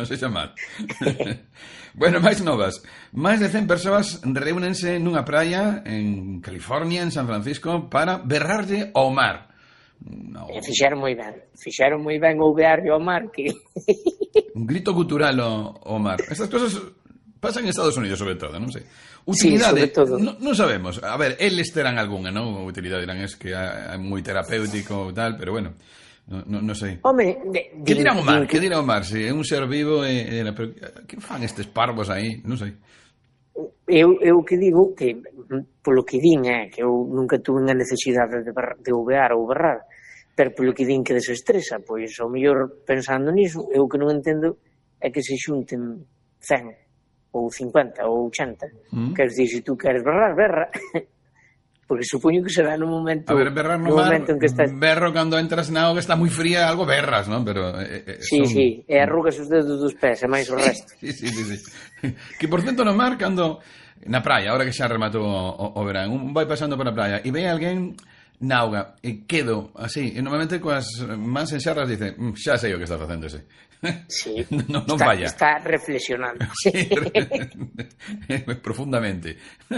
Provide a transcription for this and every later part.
non sexa mal. Bueno, máis novas. Máis de 100 persoas reúnense nunha praia en California, en San Francisco, para berrarlle ao mar. No. Fixeron moi ben o berrarlle ao mar, que... Un grito cultural ao mar. Estas cosas pasan en Estados Unidos, sobre todo, non sei. Utilidade, sí, non sabemos. A ver, eles terán algunha, non? Utilidade dirán, es que é moi terapéutico e tal, pero bueno, non sei. Home, que dirán o mar? Que dirán o mar? Se é un ser vivo, pero que fan estes parvos aí? Non sei. Eu que digo, que polo que din que eu nunca tuve a necesidade de uvear ou berrar, pero polo que din que desestresa, pois ao mellor pensando niso, eu que non entendo é que se xunten 100 ou 50 ou 80. Queres dicir, se tú queres berrar, berra. Porque supoño que será no momento... A ver, berrar no mar, en que estás... berro cando entras na auga está moi fría, algo berras, non? Pero... sí, e arrugas os dedos dos pés, e máis o resto. sí. Que, por cento, no mar, cando... Na praia, ahora que xa rematou o verán, un vai pasando por a praia e ve alguén na auga e quedo así, e normalmente coas mans en xarras dice, xa sei o que está facendo ese. Sí, non vaya. Está reflexionando. Sí, profundamente.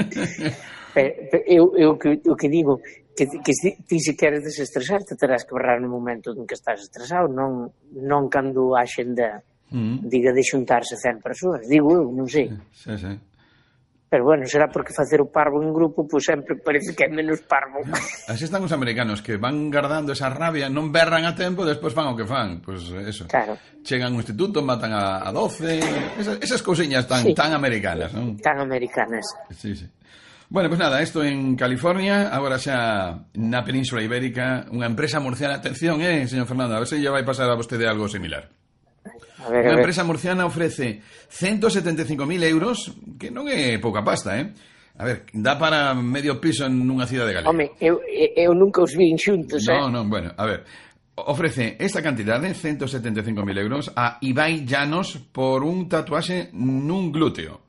Eu que digo, que ti se queres desestresarte terás que berrar no momento en que estás estresado, non cando a xenda diga de xuntarse 100 persoas, digo eu, non sei. Sí. Pero bueno, será porque facer o parvo en grupo pois sempre parece que é menos parvo. Así están os americanos, que van guardando esa rabia, non berran a tempo, despois fan o que fan. Pois eso. Claro. Chegan ao instituto, matan a 12, esas cousiñas tan americanas, non? Tan americanas. Sí. Bueno, pues nada, esto en California, agora xa na Península Ibérica, unha empresa murciana, atención, señor Fernando, a ver se lle vai pasar a vostede algo similar. Unha empresa murciana ofrece 175.000 euros, que non é pouca pasta, A ver, dá para medio piso nunha cidade galega. Home, eu nunca os vi xuntos, Non, bueno, a ver, ofrece esta cantidade, 175.000 euros, a Ibai Llanos por un tatuaxe nun glúteo.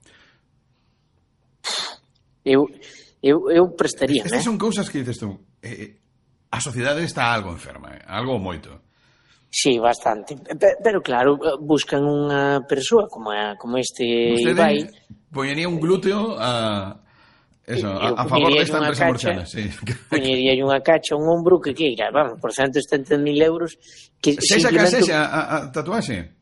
Eu prestaría, Estas son cousas que dices tú, a sociedade está algo enferma, algo moito. Sí, bastante. Pero claro, buscan unha persoa como este Ibai. Poñería un glúteo a favor desta empresa murciana. Sí. Poñería unha cacha, un ombro que queira, vamos, por 170.000 euros. Sexa a tatuaxe?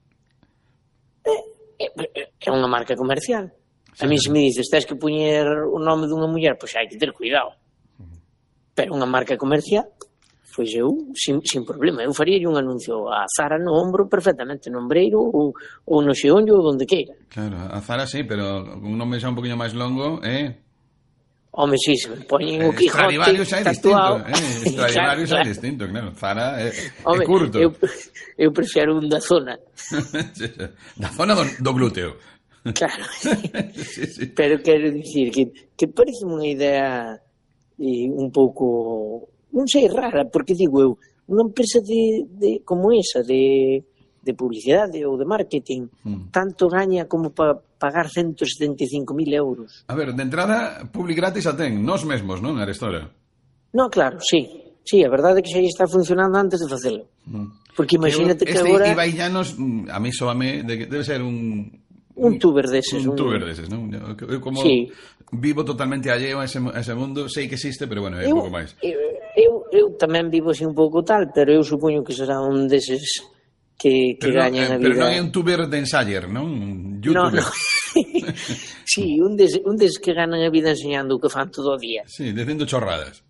É unha marca comercial. A mí se me dices, tens que poñer o nome dunha muller, pois hai que ter cuidado. Pero unha marca comercial... Pois eu, sin problema, eu faría un anuncio a Zara no ombro perfectamente, no ombreiro ou no xeonllo ou donde queira. Claro, a Zara sí, pero un nome xa un poquinho máis longo, Home, sí, se me poñen o Quijote tatuado. Stradivarius é distinto, claro. Zara é curto. Eu prefiro un da zona. Da zona do glúteo. Claro. Sí. Pero quero dicir que parece unha idea un pouco... non sei, rara, porque digo eu, unha empresa como esa, de publicidade ou de marketing, tanto gaña como para pagar 175.000 euros. A ver, de entrada, publi gratis a ten, nós mesmos, non, Arestora? Non, claro, sí, a verdade é que xa está funcionando antes de facelo. Porque imagínate que agora... Ibai Llanos, a mí soame, debe ser un tuber deses. Un tuber deses, non? Eu como vivo totalmente alleo a ese mundo, sei que existe, pero bueno, é un pouco máis. Eu tamén vivo así un pouco tal, pero eu supoño que será un deses que gañan a vida. Pero non é un tuber de ensayer, non? Non. Sí, un deses que ganan a vida enseñando o que fan todo o día. Sí, dicindo chorradas.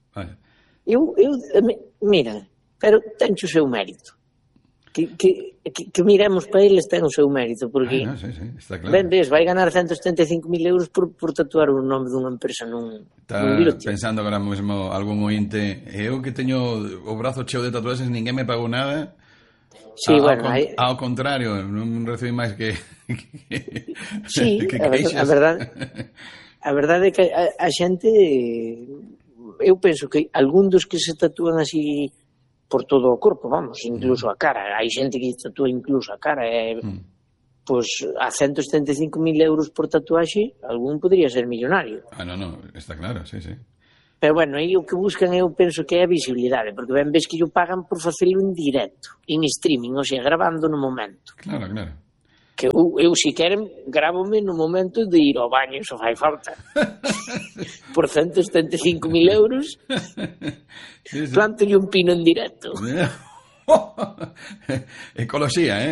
Mira, pero ten o seu mérito. Que miremos para eles ten o seu mérito, porque sí, está claro. Ben ves, vai ganar 175.000 euros por tatuar o nome dunha empresa nun glúteo. Está pensando agora mesmo algún ointe, eu que teño o brazo cheo de tatuaxes, ninguén me pagou nada. Sí, ao contrario, non recibí máis que sí, a verdade é que a xente, eu penso que algún dos que se tatúan así por todo o corpo, vamos, incluso a cara. Hai xente que tatúa incluso a cara. Pois a 175.000 euros por tatuaxe, algún podría ser millonario. Non, está claro, sí. Pero bueno, aí o que buscan eu penso que é a visibilidade, porque ben ves que yo pagan por facelo en directo, en streaming, ou sea, grabando no momento. Claro. que eu si queren gravome no momento de ir ao baño, se fai falta. Por 175.000 euros, plantolle un pino en directo. Ecoloxía,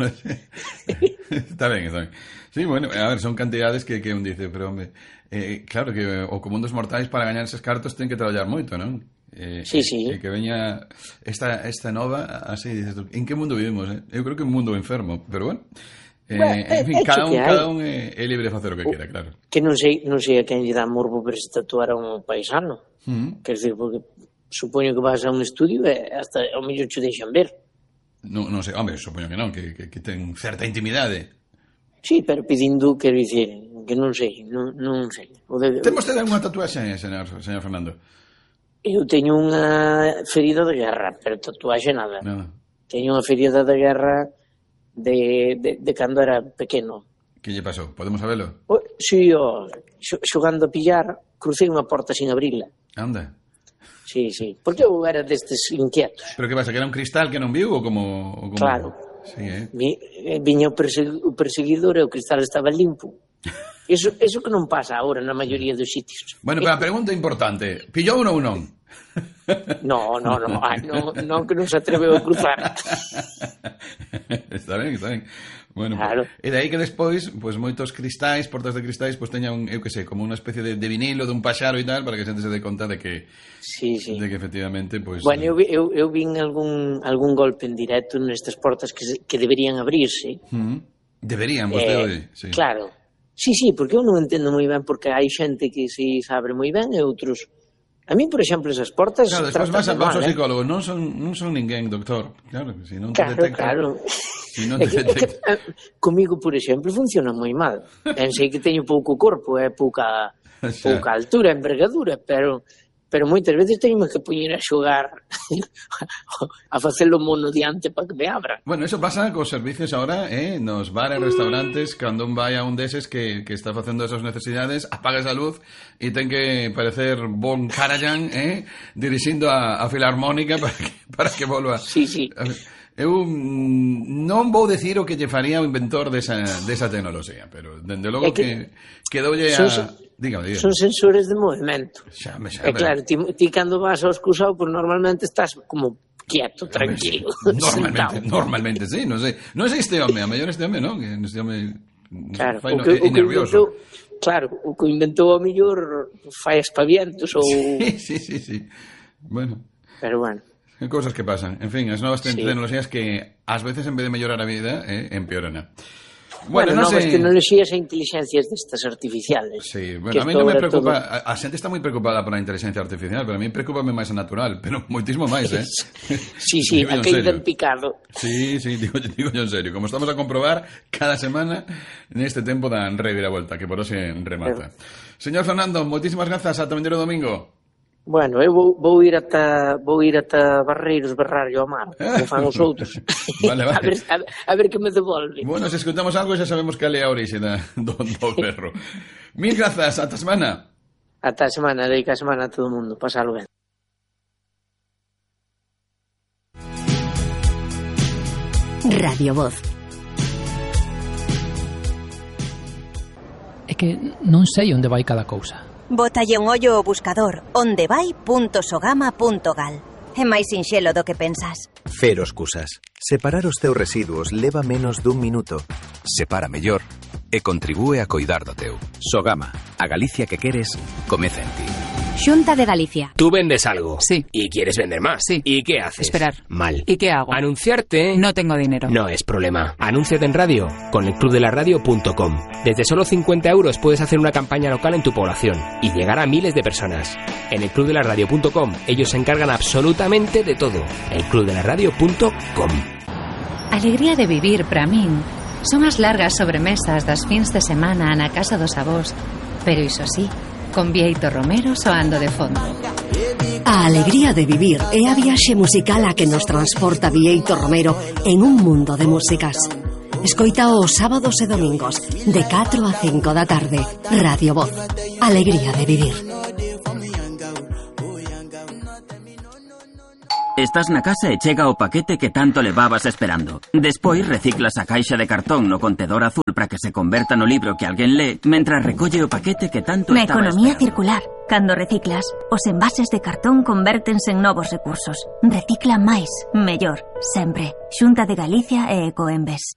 Está ben. Sí, bueno, a ver, son cantidades que un dice, pero, hombre, claro que o común dos mortais para gañar eses cartos ten que traballar moito, non? Sí. Que veña esta nova, así dices tú, en que mundo vivimos, Eu creo que un mundo enfermo, pero bueno. En fin, cada un é libre de facer o que quera, claro. Que non sei a quen lle dá morbo ver se tatuar a un paisano. Quer dizer, porque supoño que vas a un estudio e hasta ao mellor che deixan ver. Non sei, hombre, supoño que non, que ten certa intimidade. Sí, pero pedindo, quero dicir, que non sei, non sei. Ten vostede alguna tatuaxe, señor Fernando? Eu teño unha ferida de guerra, pero tatuaxe nada. Teño unha ferida de guerra de cando era pequeno. Que lle pasou? Podemos sabelo? Si, xogando a pillar, crucei unha porta sin abrila. Anda. Sí, porque eu era destes inquietos. Pero que pasa, que era un cristal que non viu ou como... Claro. Sí, Viña o perseguidor e o cristal estaba limpo. Eso que non pasa agora na maioría dos sitios. Bueno, pero a pregunta importante, pillou ou non? No, non que non se atreveu a cruzar. Está ben. Bueno, claro. E de aí que despois, pois moitos cristais, portas de cristais, pois teñan, eu que sei, como unha especie de vinilo de un paxaro e tal, para que a xente se dé conta de que de que efectivamente, pois... Bueno, eu vin algún golpe en directo nestas portas que deberían abrirse. Deberían, vostede, sí. Claro. Sí, porque eu non entendo moi ben porque hai xente que se abre moi ben e outros... A mí, por exemplo, esas portas... Claro, despois vas ao psicólogo, non son ninguén, doctor. Claro, se non te detecta... Claro. Si non te detecta... Comigo, por exemplo, funciona moi mal. Pensei que teño pouco corpo, pouca altura, envergadura, pero moitas veces teño que poñer a xogar a facelo mono diante para que me abra. Bueno, eso pasa cos servicios ahora, nos bares, restaurantes, cando un vai a un deses que está facendo esas necesidades, apaga esa luz e ten que parecer Von Karajan, dirixindo a filarmónica para que volva. Sí. Eu non vou decir o que lle faría o inventor desa tecnoloxía, pero dende logo que quedoulle a... Dígame. Son sensores de movimento. Xame. Claro, ti cando vas ao excusado, pues normalmente estás como quieto, tranquilo. Normalmente, sí, non sei. Non sei este home, a mellor este home, non? Este home fai nervioso. Claro, o que inventou a mellor fai aspavientos ou... Sí. Bueno. Pero bueno. Cosas que pasan. En fin, as novas tecnoloxías que ás veces en vez de mellorar a vida, empeoran. Bueno, novas tecnoloxías e inteligencias destas artificiales. Sí, bueno, a mí non me preocupa, a xente está moi preocupada por a inteligencia artificial, pero a mí preocúpame máis a natural, pero moitísimo máis, Sí, a que en picado. Sí, digo yo en serio, como estamos a comprobar cada semana neste tempo da reviravolta, que por hoxe remata. Señor Fernando, moitísimas grazas, ata o domingo. Bueno, eu vou ir ata Barreiros berrarlle ao mar, como fan os outros. Vale. A ver que me devolve. Bueno, se escutamos algo xa sabemos que é a orixe do berro. Mil grazas, ata semana. Ata semana, dedica a semana a todo o mundo, pasalo ben. Radio Voz. É que non sei onde vai cada cousa. Bótalle un ollo ao buscador ondevai.sogama.gal. É máis sinxelo do que pensas. Cero excusas. Separar os teus residuos leva menos dun minuto. Separa mellor e contribúe a coidar do teu. Sogama, a Galicia que queres, comeza en ti. Xunta de Galicia. Tú vendes algo. Sí. ¿Y quieres vender más? Sí. ¿Y qué haces? Esperar. Mal. ¿Y qué hago? Anunciarte. No tengo dinero. No es problema. Anúnciate en radio con elclubdelaradio.com. Desde solo 50 euros puedes hacer una campaña local en tu población y llegar a miles de personas. En elclubdelaradio.com ellos se encargan absolutamente de todo. elclubdelaradio.com. Alegría de vivir para min son as largas sobremesas das fins de semana na casa dos avós, pero iso sí, con Bieito Romero soando de fondo. A alegría de vivir é a viaxe musical a que nos transporta Bieito Romero en un mundo de músicas. Escoita os sábados e domingos de 4 a 5 da tarde. Radio Voz. Alegría de vivir. Estás na casa e chega o paquete que tanto levabas esperando. Despois reciclas a caixa de cartón no contedor azul para que se converta no libro que alguén lee, mentras recolle o paquete que tanto Na estaba economía esperando. circular, cando reciclas, os envases de cartón convértense en novos recursos. Recicla máis, mellor, sempre. Xunta de Galicia e Ecoembes.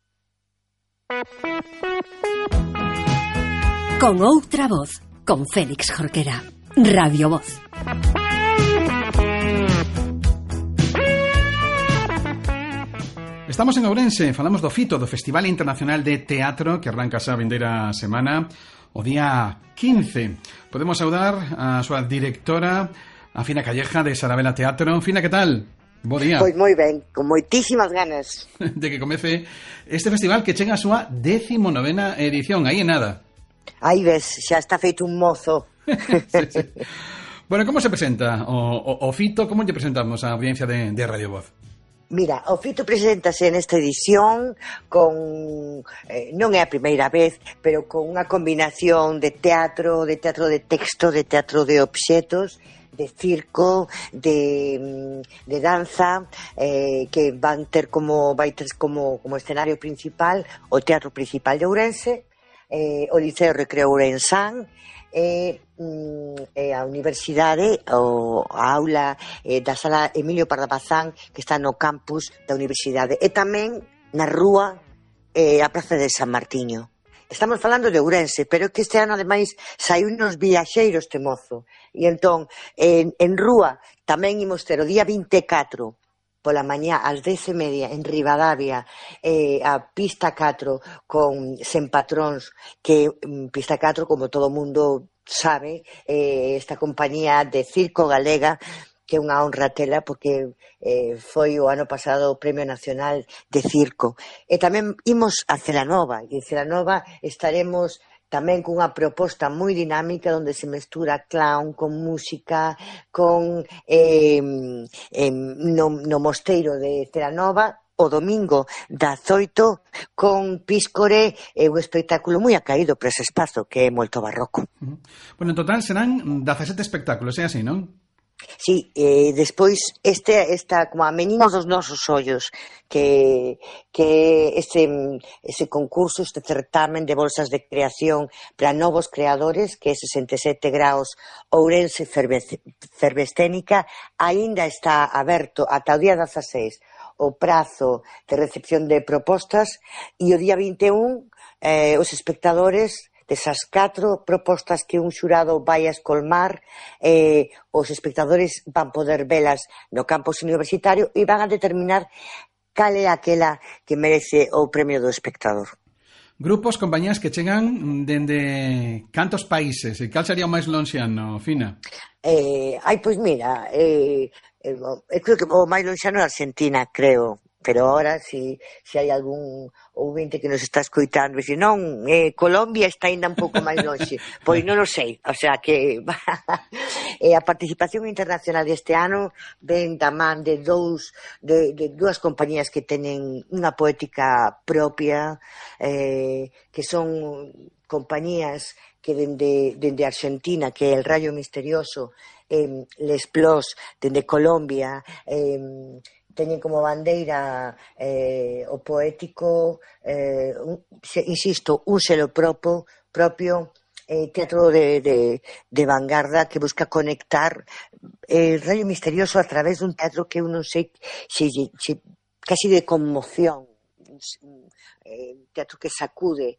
Con outra voz, con Félix Jorquera. Radio Voz. Estamos en Ourense, falamos do FITO, do Festival Internacional de Teatro, que arranca esa vindeira semana, o día 15. Podemos saudar a súa directora, a Fina Calleja, de Sarabela Teatro. Fina, que tal? Bo día. Pois moi ben, con moitísimas ganas. De que comece este festival que chega a súa 19ª edición, aí en nada. Aí ves, xa está feito un mozo. Sí. Bueno, como se presenta o FITO? Como lle presentamos a audiencia de Radio Voz? Mira, o FITO preséntase nesta edición con, non é a primeira vez, pero con unha combinación de teatro de texto, de teatro de obxetos, de circo, de danza, que vai ter como escenario principal o Teatro Principal de Ourense, o Liceo Recreo Ourensán, a universidade, a aula da sala Emilio Pardabazán, que está no campus da universidade, e tamén na rúa a Praza de San Martiño. Estamos falando de Ourense, pero que este ano ademais saiu nos viaxeiros este mozo, e entón en rúa tamén imos ter o día 24 pola mañá ás 10:30 en Ribadavia, a pista 4 con Sen Patróns, que pista 4, como todo mundo sabe, esta compañía de circo galega, que é unha honra tela porque foi o ano pasado o Premio Nacional de Circo. E tamén imos a Celanova, e en Celanova estaremos tamén cunha proposta moi dinámica onde se mestura clown con música, con no mosteiro de Celanova, o domingo das 8 con Píscore, un espectáculo moi acaído para ese espazo que é moito barroco. Bueno, en total serán 17 espectáculos, é así, non? Sí, despois esta como a Meninos dos nosos ollos, que ese concurso, este certamen de bolsas de creación para novos creadores, que é 67 graus Ourense Fervescénica, aínda está aberto ata o día 16 o prazo de recepción de propostas, e o día 21 os espectadores desas 4 propostas que un xurado vai a escolmar, os espectadores van poder velas no campus universitario e van a determinar cal é aquela que merece o premio do espectador. Grupos, compañías que chegan dende cantos países? E cal sería o máis lonxiano, Fina? Pois mira, creo que o máis lonxano é Argentina, creo. Pero ahora, si hai algún ouvinte que nos está escoitando, dice, non, Colombia está ainda un pouco máis longe. Pois non o sei, o sea que a participación internacional deste ano ven da man de dúas compañías que teñen unha poética propia, que son compañías que dende Argentina, que é El Rayo Misterioso, Les Plos, dende Colombia, teñen como bandeira o poético, insisto, un selo propio, teatro de vanguarda que busca conectar el Rayo Misterioso a través dun teatro que eu non sei se casi de conmoción, teatro que sacude,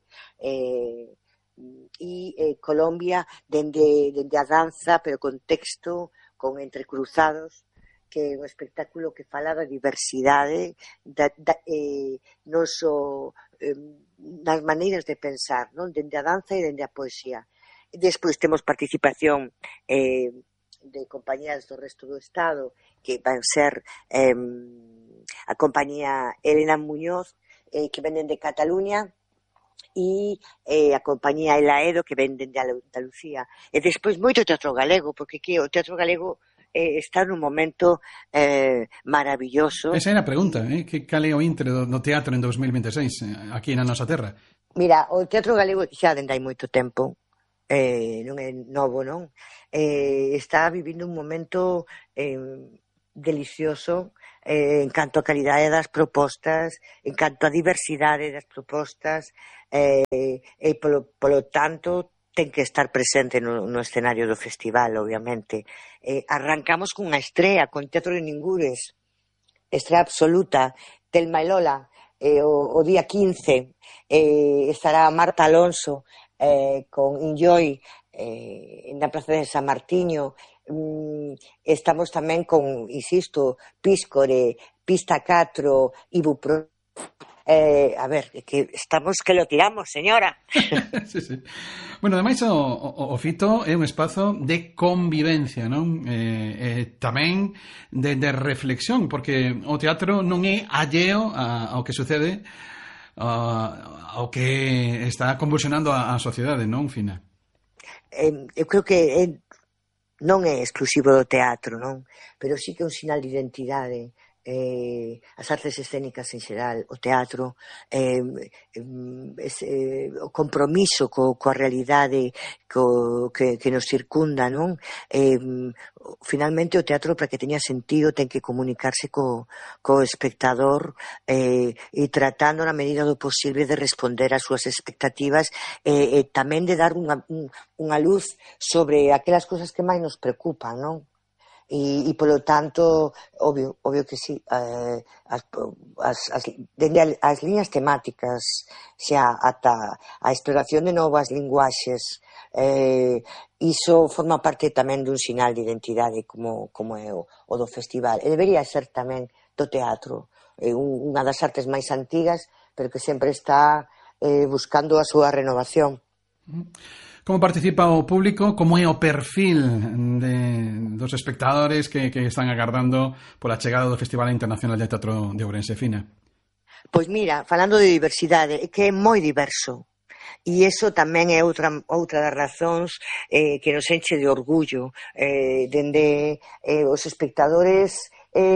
e Colombia dende a danza, pero con texto, con entrecruzados, que é un espectáculo que fala da diversidade non só nas maneiras de pensar, non, dende a danza e dende a poesía. Despois temos participación de compañías do resto do Estado, que van ser a compañía Elena Muñoz, que venden de Cataluña, e a compañía El Aedo, que venden de Andalucía. E despois moito teatro galego, porque aquí o teatro galego está nun momento maravilloso. Esa é a pregunta, que cal é o intre do teatro en 2026 aquí na nosa terra? Mira, o teatro galego xa dende hai moito tempo, non é novo, non? Está vivindo un momento delicioso en canto a calidade das propostas, en canto a diversidade das propostas, e polo tanto ten que estar presente no escenario do festival, obviamente. Arrancamos cunha estrea con Teatro de Ningures, estrea absoluta, Telma e Lola, o día 15, estará Marta Alonso con Enjoy na Praza de San Martiño. Estamos tamén con, insisto, Píscore, Pista 4, Ibupro. A ver, que estamos que lo tiramos, señora. Sí, sí. Bueno, ademais o Fito é un espazo de convivencia, non? Tamén de reflexión, porque o teatro non é alleo ao que sucede, ao que está convulsionando a sociedade, non, Fina? Eu creo que non é exclusivo do teatro, non? Pero sí que é un sinal de identidade. As artes escénicas en xeral, o teatro, o compromiso coa realidade que nos circunda, non? Finalmente o teatro, para que teña sentido, ten que comunicarse co espectador, e tratando na medida do posible de responder ás súas expectativas, e tamén de dar unha luz sobre aquelas cousas que máis nos preocupan, non? E polo tanto, obvio que sí, as liñas temáticas, xa ata a exploración de novas linguaxes, iso forma parte tamén dun sinal de identidade como é o do festival, e debería ser tamén do teatro, unha das artes máis antigas, pero que sempre está buscando a súa renovación. Como participa o público? Como é o perfil dos espectadores que están agardando pola chegada do Festival Internacional de Teatro de Ourense, Fina? Pois mira, falando de diversidade, é que é moi diverso. E iso tamén é outra das razóns que nos enche de orgullo, dende os espectadores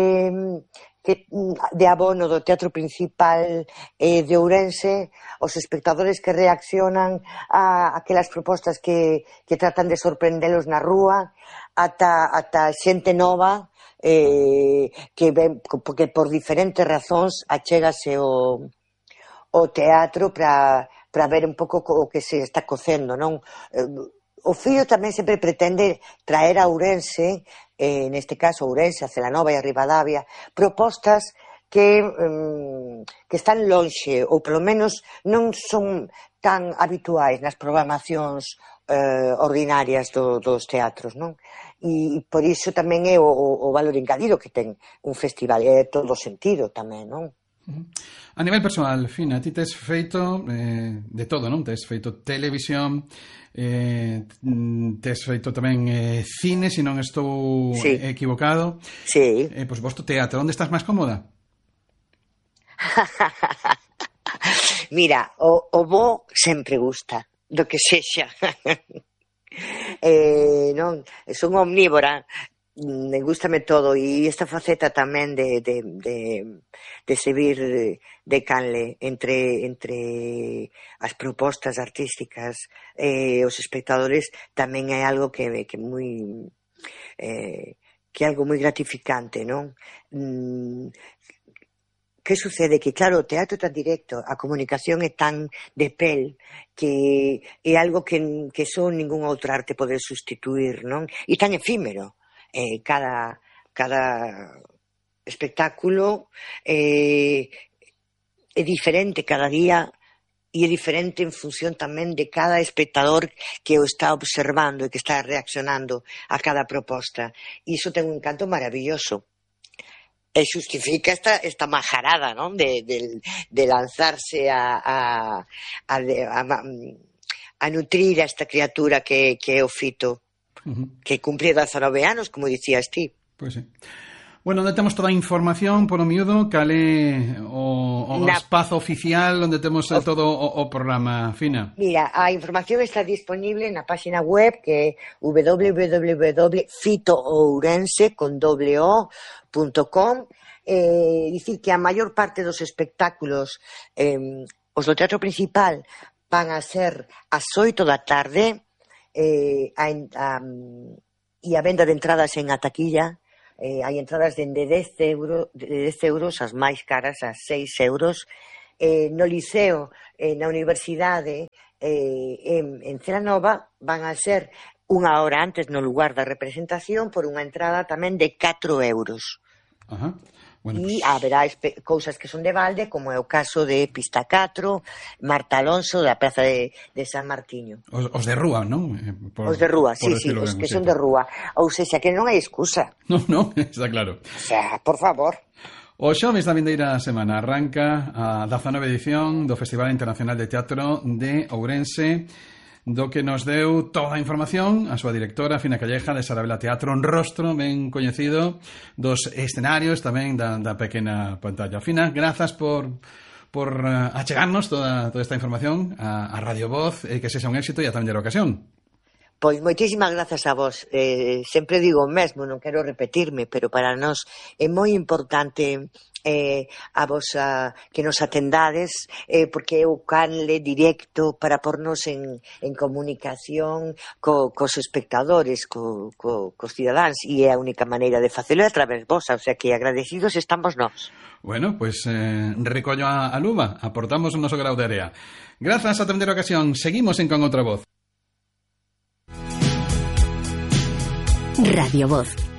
de abono do Teatro Principal de Ourense, os espectadores que reaccionan a aquelas propostas que tratan de sorprendelos na rúa, ata xente nova que ven, porque por diferentes razóns achégase o teatro para ver un pouco o que se está cocendo, non? O Fío tamén sempre pretende traer a Ourense, neste caso Ourense, a Celanova e a Ribadavia, propostas que están lonxe, ou polo menos non son tan habituais nas programacións ordinarias dos teatros, non? E por iso tamén é o valor engadido que ten un festival, é todo sentido tamén, non? A nivel personal, Fina, ti tes feito de todo, non? Tes feito televisión, tes feito tamén cine, se non estou equivocado. Sí. Por suposto, teatro. Onde estás máis cómoda? Mira, o bo sempre gusta, do que sexa. Non, son omnívora. Gústame todo, e esta faceta tamén de servir de canle entre as propostas artísticas e os espectadores tamén é algo que é algo moi gratificante, non? Que sucede? Que claro, o teatro é tan directo, a comunicación é tan de pel, que é algo que só ningún outra arte pode sustituir, non? E tan efímero. Cada espectáculo é diferente cada día, e é diferente en función tamén de cada espectador que o está observando e que está reaccionando a cada proposta. E iso ten un encanto maravilloso. E justifica esta majarada, non? De lanzarse a nutrir a esta criatura que é o Fito. Que cumpre 19 anos, como dicías ti. Pois sí. Bueno, onde temos toda a información por o miúdo, cal é o espazo oficial onde temos todo o programa, Fina? Mira, a información está disponible na página web, que é www.fitoourense.com. Dicir que a maior parte dos espectáculos, os do Teatro Principal, van a ser ás 8 da tarde, e a venda de entradas en a taquilla, hai entradas dende 10 euros, as máis caras a 6 euros. No liceo, na universidade, en Celanova, van a ser unha hora antes no lugar da representación por unha entrada tamén de 4 euros. Ajá. Bueno, E haberá cousas que son de balde, como é o caso de Pista 4, Marta Alonso, da Praza de San Martiño. Os de rúa, non? Os de rúa, sí, os que son de rúa. Ou seja, que non hai excusa. Non, está claro. O sea, por favor. O xoves da vindeira semana arranca a 19ª edición do Festival Internacional de Teatro de Ourense, do que nos deu toda a información a súa directora, Fina Calleja, de Sarabela Teatro, un rostro ben coñecido dos escenarios, tamén da pequena pantalla. Fina, grazas por achegarnos toda esta información a Radio Voz, que sexa un éxito e a tamén a ocasión. Pois moitísimas grazas a vos. Sempre digo o mesmo, non quero repetirme, pero para nós é moi importante a vos que nos atendades, porque é o canle directo para pornos en comunicación cos espectadores, cos cidadáns, e é a única maneira de facelo a través vos, o sea que agradecidos estamos nós. Bueno, pues recollo a luva, aportamos o noso grau de area. Grazas a tamén a ocasión, seguimos en Con Outra Voz. Radio Voz.